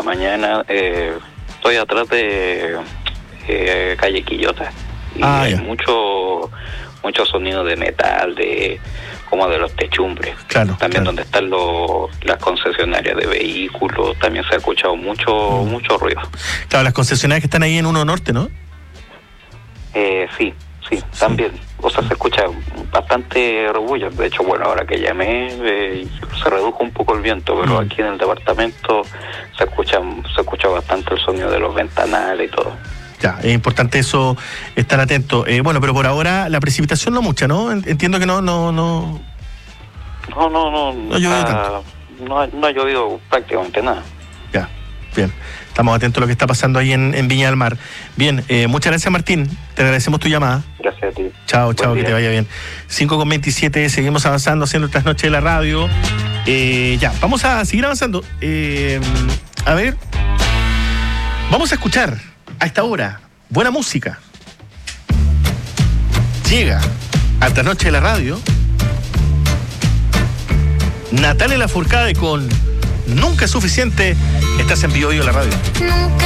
mañana. Estoy atrás de calle Quillota. Y hay mucho sonido de metal, como de los techumbres. Claro. También donde están las concesionarias de vehículos, también se ha escuchado mucho ruido. Claro, las concesionarias que están ahí en 1 Norte, ¿no? Sí, también. O sea, se escucha bastante orgullo. De hecho, bueno, ahora que llamé, se redujo un poco el viento, pero aquí en el departamento se escucha bastante el sonido de los ventanales y todo. Ya, es importante eso, estar atento. Bueno, pero por ahora la precipitación no mucha, ¿no? Entiendo que no No llovido tanto. No ha llovido prácticamente nada. Ya, bien. Estamos atentos a lo que está pasando ahí en Viña del Mar. Bien, muchas gracias, Martín. Te agradecemos tu llamada. Gracias a ti. Chao, que te vaya bien. 5:27, seguimos avanzando, haciendo estas noches de la radio. Ya, vamos a seguir avanzando. A ver, vamos a escuchar a esta hora buena música. Llega a esta noche de la radio Natalia Lafourcade con Nunca es suficiente. Estás en Vivo Vivo la radio. Nunca